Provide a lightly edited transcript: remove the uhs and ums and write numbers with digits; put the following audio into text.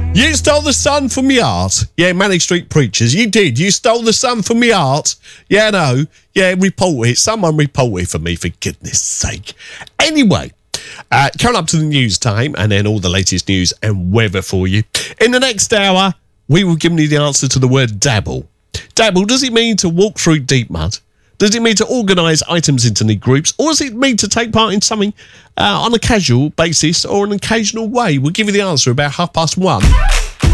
You stole the sun from me heart. Yeah, Manic Street Preachers, you did. You stole the sun from me heart. Yeah, no. Yeah, report it. Someone report it for me, for goodness sake. Anyway, coming up to the news time, and then all the latest news and weather for you. In the next hour, we will give you the answer to the word dabble. Dabble, does it mean to walk through deep mud? Does it mean to organise items into neat groups? Or does it mean to take part in something on a casual basis or an occasional way? We'll give you the answer about 1:30.